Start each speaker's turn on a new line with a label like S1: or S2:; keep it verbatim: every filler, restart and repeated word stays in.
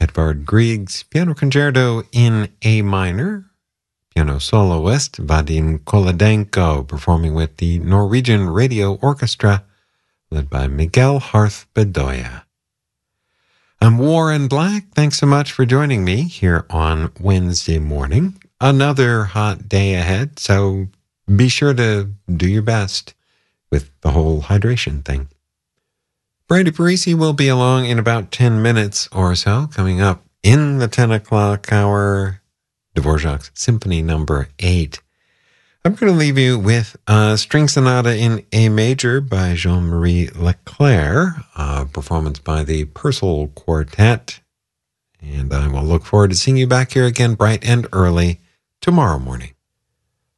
S1: Edvard Grieg's Piano Concerto in A minor. Piano soloist Vadim Kolodenko performing with the Norwegian Radio Orchestra led by Miguel Harth Bedoya. I'm Warren Black. Thanks so much for joining me here on Wednesday morning. Another hot day ahead, so be sure to do your best with the whole hydration thing. Brady Parisi will be along in about ten minutes or so. Coming up in the ten o'clock hour, Dvorak's Symphony Number eight. I'm going to leave you with a string sonata in A major by Jean-Marie Leclerc, a performance by the Purcell Quartet. And I will look forward to seeing you back here again bright and early tomorrow morning.